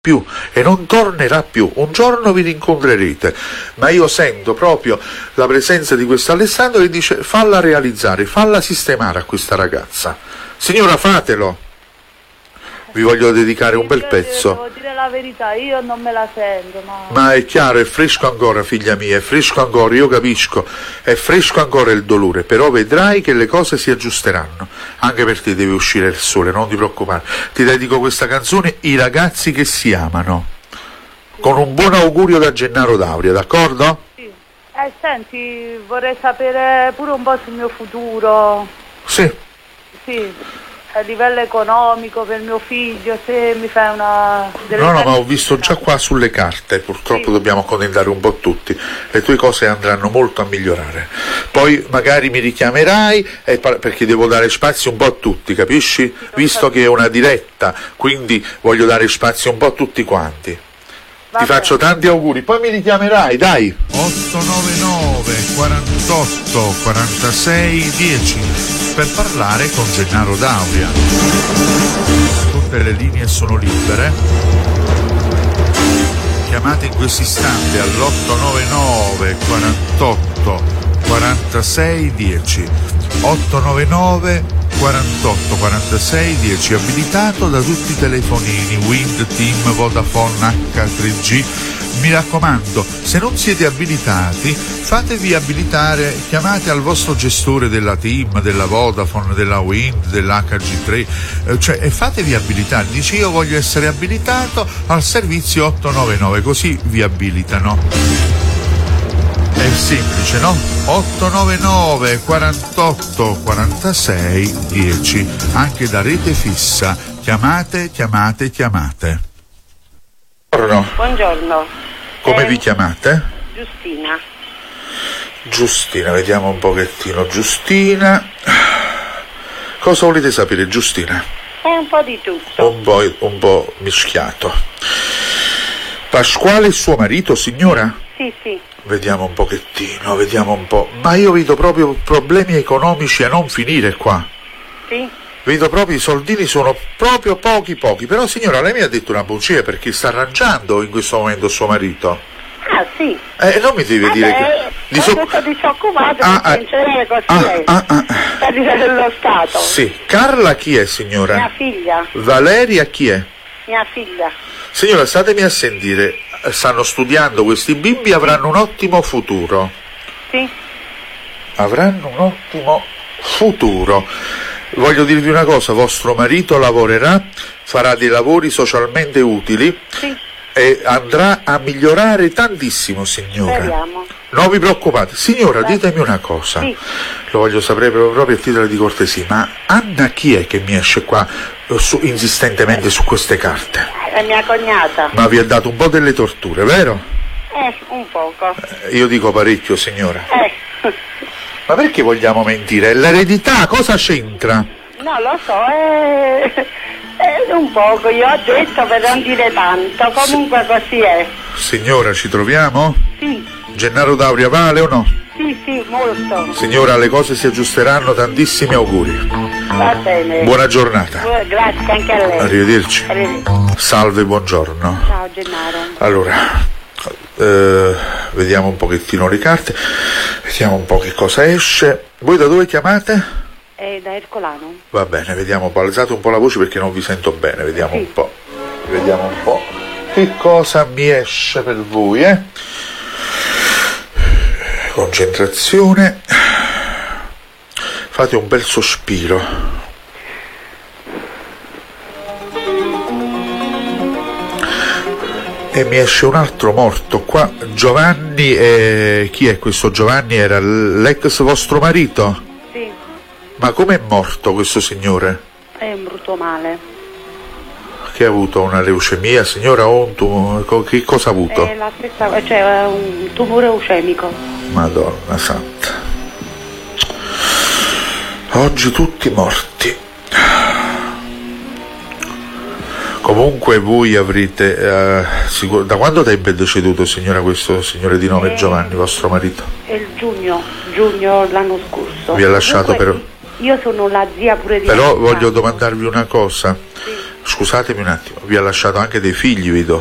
più e non tornerà più. Un giorno vi rincontrerete, ma io sento proprio la presenza di questo Alessandro che dice: falla realizzare, falla sistemare a questa ragazza. Signora, fatelo. Vi voglio dedicare un bel pezzo. Devo dire la verità, io non me la sento. Ma è chiaro, è fresco ancora, figlia mia, è fresco ancora, io capisco, è fresco ancora il dolore, però vedrai che le cose si aggiusteranno. Anche per te deve uscire il sole, non ti preoccupare. Ti dedico questa canzone, I ragazzi che si amano, con un buon augurio da Gennaro D'Auria, d'accordo? Sì. Senti, vorrei sapere pure un po' sul mio futuro. Sì. Sì. A livello economico per mio figlio, se mi fai una... No, ma ho visto già qua sulle carte, purtroppo sì. Dobbiamo accontentare un po' tutti, le tue cose andranno molto a migliorare, poi magari mi richiamerai perché devo dare spazio un po' a tutti, capisci? Visto che è una diretta, quindi voglio dare spazio un po' a tutti quanti. Ti faccio tanti auguri, poi mi richiamerai, dai. 899 48 46 10 per parlare con Gennaro D'Auria. Tutte le linee sono libere. Chiamate in questo istante all'899 48 46 10. 899 48 46 10, abilitato da tutti i telefonini Wind, TIM, Vodafone, H3G. Mi raccomando, se non siete abilitati, fatevi abilitare, chiamate al vostro gestore della TIM, della Vodafone, della Wind, dell'HG3, e fatevi abilitare. Dici: io voglio essere abilitato al servizio 899, così vi abilitano. È semplice, no? 899 48 46 10, anche da rete fissa. Chiamate. Buongiorno. Come vi chiamate? Giustina, vediamo un pochettino. Giustina, cosa volete sapere, Giustina? Un po' di tutto. Un po' mischiato. Pasquale è suo marito, signora? Sì. Vediamo un pochettino, vediamo un po'. Ma io vedo proprio problemi economici a non finire qua. Sì. Vedo proprio i soldini sono proprio pochi. Però signora, lei mi ha detto una bugia, perché sta arrangiando in questo momento suo marito. Ah, sì. Non mi deve dire che... Ho disoccupato per inceneriare così per livello dello Stato. Sì. Carla chi è, signora? Mia figlia. Valeria chi è? Mia figlia. Signora, statemi a sentire. Stanno studiando questi bimbi, avranno un ottimo futuro. Sì. Avranno un ottimo futuro. Voglio dirvi una cosa, vostro marito lavorerà, farà dei lavori socialmente utili. Sì. E andrà a migliorare tantissimo, signora. Speriamo. Non vi preoccupate. Signora, ditemi una cosa. Sì. Lo voglio sapere proprio a titolo di cortesia, ma Anna chi è che mi esce qua insistentemente su queste carte? È mia cognata. Ma vi ha dato un po' delle torture, vero? Un poco. Io dico parecchio, signora. Ma perché vogliamo mentire? È l'eredità, cosa c'entra? No, lo so, un poco, io ho detto per non dire tanto, comunque così è. Signora, ci troviamo? Sì. Gennaro D'Auria vale o no? Sì, molto. Signora, le cose si aggiusteranno, tantissimi auguri. Va bene. Buona giornata. Grazie anche a lei. Arrivederci. Salve, buongiorno. Ciao Gennaro. Allora, vediamo un pochettino le carte, vediamo un po' che cosa esce. Voi da dove chiamate? Da Ercolano. Va bene, vediamo un po', alzate un po' la voce perché non vi sento bene, vediamo un po'. Vediamo un po' che cosa mi esce per voi, Concentrazione. Fate un bel sospiro. E mi esce un altro morto qua. Giovanni, chi è questo Giovanni? Era l'ex vostro marito? Sì. Ma com'è morto questo signore? È un brutto male. Che ha avuto una leucemia, signora, o un tumore? Che cosa ha avuto? È la stessa, cioè un tumore leucemico. Madonna santa. Oggi tutti morti. Comunque voi avrete da quando tempo è deceduto, signora, questo signore di nome Giovanni, vostro marito? È il giugno l'anno scorso. Vi ha lasciato. Comunque, io sono la zia pure di Però voglio domandarvi una cosa. Sì. Scusatemi un attimo, vi ha lasciato anche dei figli, Vito?